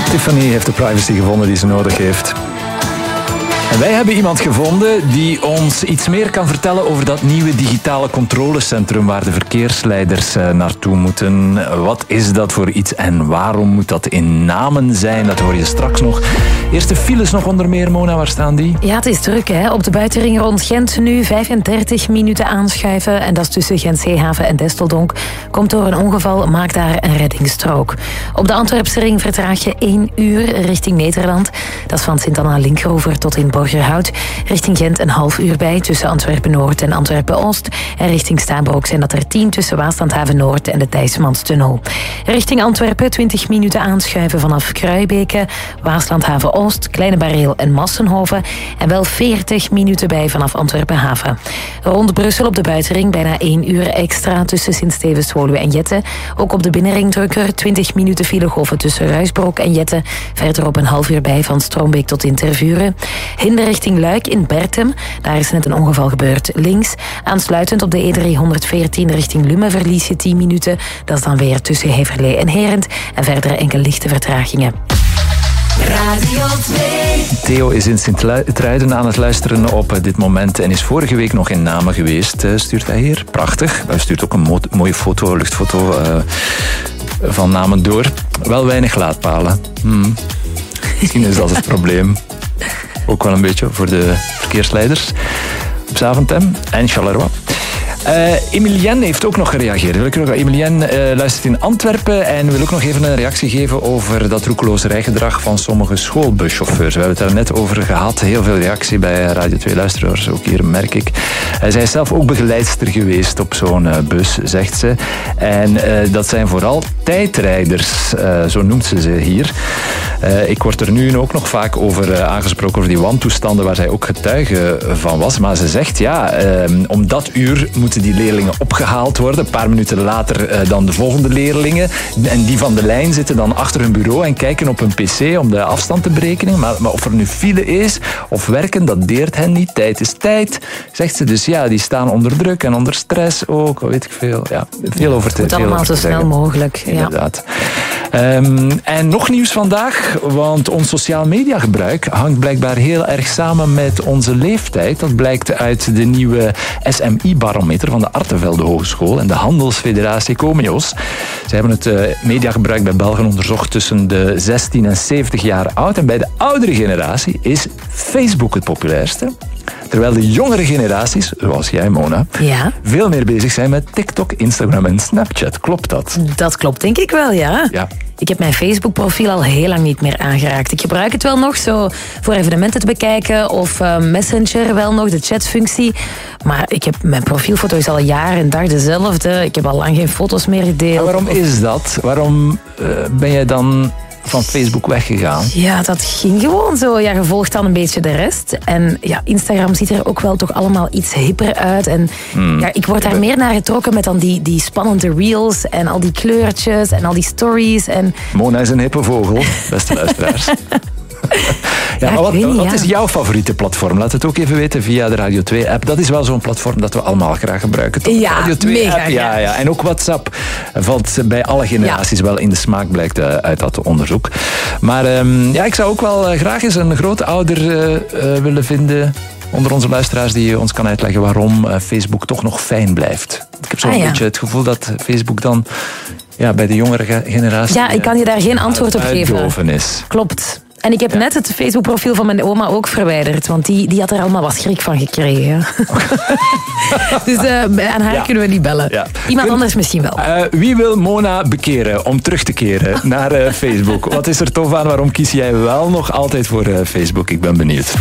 Tiffany heeft de privacy gevonden die ze nodig heeft. En wij hebben iemand gevonden die ons iets meer kan vertellen over dat nieuwe digitale controlecentrum waar de verkeersleiders naartoe moeten. Wat is dat voor iets en waarom moet dat in Namen zijn? Dat hoor je straks nog. Eerst de files nog onder meer, Mona, waar staan die? Ja, het is druk, hè. Op de buitenring rond Gent nu 35 minuten aanschuiven. En dat is tussen Gent-Zeehaven en Desteldonk. Komt door een ongeval, maak daar een reddingsstrook. Op de Antwerpse ring vertraag je 1 uur richting Nederland. Dat is van Sint-Anna-Linkhover tot in Borgerhout. Richting Gent een half uur bij tussen Antwerpen-Noord en Antwerpen-Oost. En richting Staanbroek zijn dat er 10 tussen Waaslandhaven-Noord en de Thijsmanstunnel. Richting Antwerpen 20 minuten aanschuiven vanaf Kruibeke, Waaslandhaven-Oost, Kleine Bareel en Massenhoven. En wel 40 minuten bij vanaf Antwerpen-Haven. Rond Brussel op de buitenring bijna 1 uur extra tussen Sint-Stevens, Woluwe en Jette. Ook op de binnenring drukker 20 minuten filegolven tussen Ruisbroek en Jette. Verderop een half uur bij van Stroombeek tot Intervuren. Hinder richting Luik in Bertem. Daar is net een ongeval gebeurd links. Aansluitend op de E314 richting Lummen verlies je 10 minuten. Dat is dan weer tussen Heverlee en Herent. En verder enkele lichte vertragingen. Radio 2. Theo is in Sint-Truiden aan het luisteren op dit moment en is vorige week nog in Namen geweest. Stuurt hij hier. Prachtig. Hij stuurt ook een mooie foto, luchtfoto van Namen door. Wel weinig laadpalen. Misschien is dat het probleem. Ook wel een beetje voor de verkeersleiders op Zaventem en Charleroi. Emilienne heeft ook nog gereageerd. Emilienne luistert in Antwerpen en wil ook nog even een reactie geven over dat roekeloze rijgedrag van sommige schoolbuschauffeurs. We hebben het daar net over gehad. Heel veel reactie bij Radio 2 luisteraars, ook hier merk ik. Zij is zelf ook begeleidster geweest op zo'n bus, zegt ze. En dat zijn vooral tijdrijders, zo noemt ze hier. Ik word er nu ook nog vaak over aangesproken, over die wantoestanden waar zij ook getuige van was. Maar ze zegt, om dat uur moeten die leerlingen opgehaald worden. Een paar minuten later dan de volgende leerlingen. En die van de lijn zitten dan achter hun bureau en kijken op hun pc om de afstand te berekenen. Maar of er nu file is of werken, dat deert hen niet. Tijd is tijd, zegt ze. Dus ja, die staan onder druk en onder stress ook. Weet ik veel. Ja, veel over te zeggen. Het moet allemaal zo snel mogelijk. Inderdaad. En nog nieuws vandaag, want ons sociaal media gebruik hangt blijkbaar heel erg samen met onze leeftijd. Dat blijkt uit de nieuwe SMI-barometer van de Artevelde Hogeschool en de Handelsfederatie Comios. Ze hebben het mediagebruik bij Belgen onderzocht tussen de 16 en 70 jaar oud. En bij de oudere generatie is Facebook het populairste. Terwijl de jongere generaties, zoals jij, Mona, veel meer bezig zijn met TikTok, Instagram en Snapchat. Klopt dat? Dat klopt, denk ik wel, ja. Ik heb mijn Facebook-profiel al heel lang niet meer aangeraakt. Ik gebruik het wel nog zo voor evenementen te bekijken of Messenger wel nog, de chatfunctie. Maar ik heb mijn profielfoto is al jaar en dag dezelfde. Ik heb al lang geen foto's meer gedeeld. En waarom is dat? Waarom ben jij dan van Facebook weggegaan? Ja, dat ging gewoon zo. Ja, je volgt dan een beetje de rest. En ja, Instagram ziet er ook wel toch allemaal iets hipper uit. En ja, ik word daar meer naar getrokken met dan die spannende reels en al die kleurtjes en al die stories. En Mona is een hippe vogel, beste luisteraars. Ja, maar wat is jouw favoriete platform? Laat het ook even weten via de Radio 2-app. Dat is wel zo'n platform dat we allemaal graag gebruiken. Toch? Ja, Radio 2-app. mega Ja. En ook WhatsApp valt bij alle generaties wel in de smaak, blijkt uit dat onderzoek. Maar ik zou ook wel graag eens een grootouder willen vinden onder onze luisteraars die ons kan uitleggen waarom Facebook toch nog fijn blijft. Ik heb zo'n beetje het gevoel dat Facebook dan bij de jongere generatie... Ja, ik kan je daar geen antwoord op geven. Is. Klopt. En ik heb net het Facebook-profiel van mijn oma ook verwijderd. Want die had er allemaal wat schrik van gekregen. Dus aan haar kunnen we niet bellen. Ja. Iemand anders misschien wel. Wie wil Mona bekeren om terug te keren naar Facebook? Wat is er tof aan? Waarom kies jij wel nog altijd voor Facebook? Ik ben benieuwd.